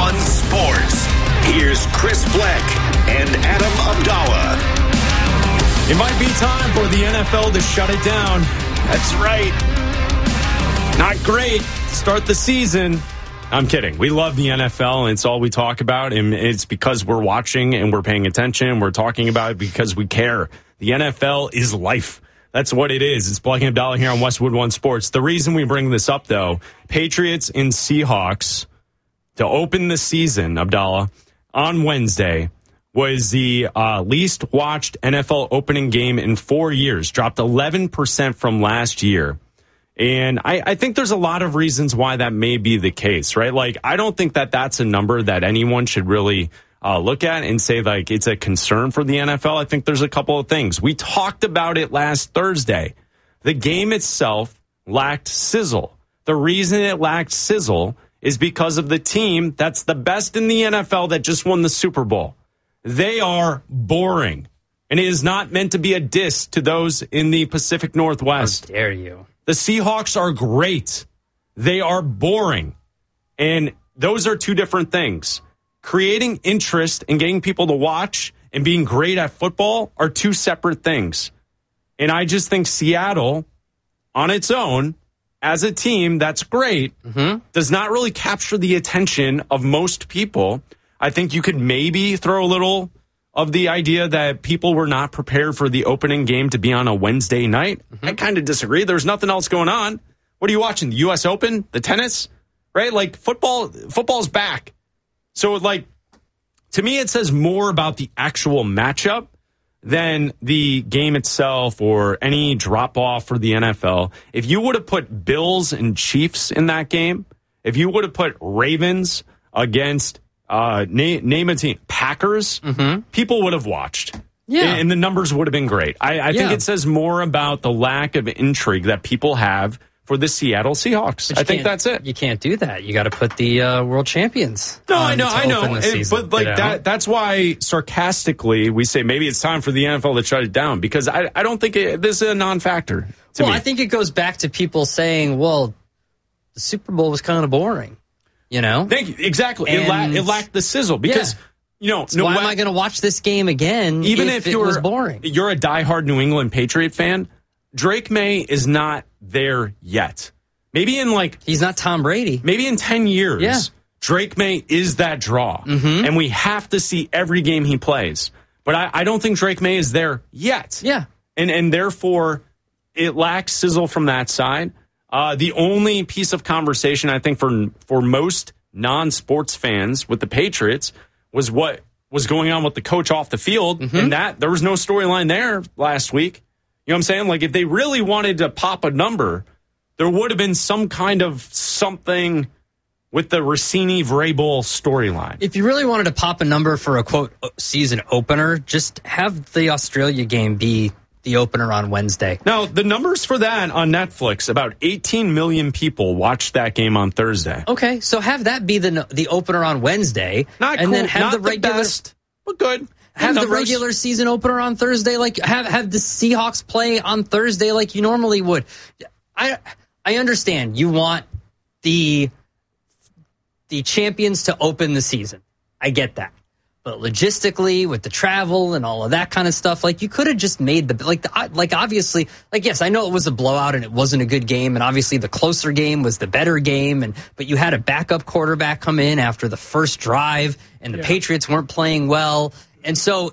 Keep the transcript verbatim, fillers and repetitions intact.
one Sports. Here's Chris Fleck and Adam Abdallah. It might be time for the N F L to shut it down. That's right. Not great to start the season. I'm kidding. We love the N F L, and it's all we talk about, and it's because we're watching and we're paying attention. We're talking about it because we care. The N F L is life. That's what it is. It's Fleck and Abdallah here on Westwood One Sports. The reason we bring this up, though, Patriots and Seahawks to open the season, Abdallah, on Wednesday was the uh, least watched N F L opening game in four years, dropped eleven percent from last year. And I, I think there's a lot of reasons why that may be the case, right? Like, I don't think that that's a number that anyone should really uh, look at and say, like, it's a concern for the N F L. I think there's a couple of things. We talked about it last Thursday. The game itself lacked sizzle. The reason it lacked sizzle is because of the team that's the best in the N F L that just won the Super Bowl. They are boring. And it is not meant to be a diss to those in the Pacific Northwest. How dare you? The Seahawks are great. They are boring. And those are two different things. Creating interest and getting people to watch and being great at football are two separate things. And I just think Seattle, on its own, as a team that's great, mm-hmm. does not really capture the attention of most people. I think you could maybe throw a little of the idea that people were not prepared for the opening game to be on a Wednesday night. Mm-hmm. I kind of disagree. There's nothing else going on. What are you watching? The U S Open? The tennis? Right? Like, football, football's back. So, like, to me, it says more about the actual matchup than the game itself or any drop-off for the N F L. If you would have put Bills and Chiefs in that game, if you would have put Ravens against Uh, name, name a team. Packers, mm-hmm. people would have watched. Yeah. And the numbers would have been great. I, I yeah. think it says more about the lack of intrigue that people have for the Seattle Seahawks. I think that's it. You can't do that. You got to put the uh, world champions. No, I know, I know. And, season, but like you know? that, that's why sarcastically we say maybe it's time for the N F L to shut it down, because I, I don't think it, this is a non-factor to well, me. I think it goes back to people saying, well, the Super Bowl was kind of boring. You know? Thank you. Exactly. It, la- it lacked the sizzle because, yeah. you know, so no why wa- am I going to watch this game again even if, if you're, it was boring? You're a diehard New England Patriot fan. Drake May is not there yet. Maybe in like... He's not Tom Brady. Maybe in ten years, yeah. Drake May is that draw. Mm-hmm. And we have to see every game he plays. But I, I don't think Drake May is there yet. Yeah. And, and therefore, it lacks sizzle from that side. Uh, the only piece of conversation, I think, for for most non-sports fans with the Patriots was what was going on with the coach off the field, mm-hmm. and that there was no storyline there last week. You know what I'm saying? Like, if they really wanted to pop a number, there would have been some kind of something with the Rossini-Vrabel storyline. If you really wanted to pop a number for a, quote, season opener, just have the Australia game be the opener on Wednesday. Now, the numbers for that on Netflix, about eighteen million people watched that game on Thursday. Okay, so have that be the the opener on Wednesday. Not and cool, then have not the regular, the best, but good. Have numbers. the regular season opener on Thursday, like have have the Seahawks play on Thursday like you normally would. I I understand you want the the champions to open the season. I get that. But logistically, with the travel and all of that kind of stuff, like you could have just made the like the, like obviously like yes, I know it was a blowout and it wasn't a good game, and obviously the closer game was the better game, and but you had a backup quarterback come in after the first drive, and the yeah. Patriots weren't playing well, and so